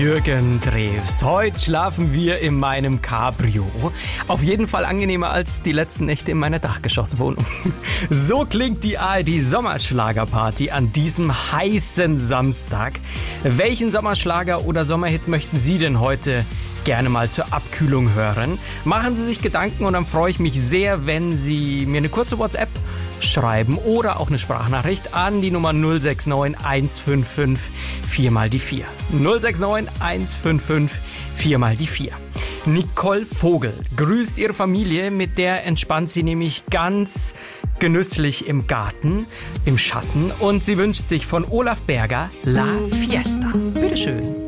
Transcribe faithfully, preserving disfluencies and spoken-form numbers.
Jürgen Drews. Heute schlafen wir in meinem Cabrio. Auf jeden Fall angenehmer als die letzten Nächte in meiner Dachgeschosswohnung. So klingt die A R D-Sommerschlagerparty an diesem heißen Samstag. Welchen Sommerschlager oder Sommerhit möchten Sie denn heute gerne mal zur Abkühlung hören? Machen Sie sich Gedanken und dann freue ich mich sehr, wenn Sie mir eine kurze WhatsApp schreiben oder auch eine Sprachnachricht an die Nummer null sechs neun eins fünf fünf vier mal die vier. null sechs neun eins fünf fünf vier mal die vier. Nicole Vogel grüßt ihre Familie, mit der entspannt sie nämlich ganz genüsslich im Garten, im Schatten, und sie wünscht sich von Olaf Berger La Fiesta. Bitteschön.